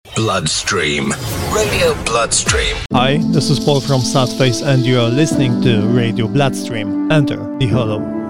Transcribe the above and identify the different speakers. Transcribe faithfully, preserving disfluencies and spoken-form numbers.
Speaker 1: Bloodstream. Radio Bloodstream.
Speaker 2: Hi, this is Paul from Sadface and you are listening to Radio Bloodstream. Enter the Hollow.